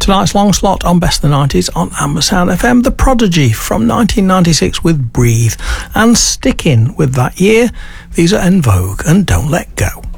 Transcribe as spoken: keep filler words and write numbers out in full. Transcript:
Tonight's long slot on Best of the nineties on Ambersound F M, The Prodigy from nineteen ninety-six with Breathe, and Stickin' with that year. These are En Vogue and Don't Let Go.